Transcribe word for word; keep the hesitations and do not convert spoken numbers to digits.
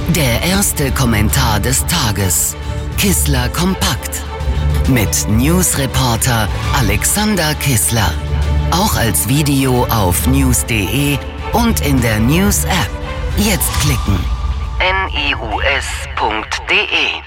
Der erste Kommentar des Tages. Kissler kompakt. Mit Newsreporter Alexander Kissler. Auch als Video auf news punkt de und in der News-App. Jetzt klicken. news punkt de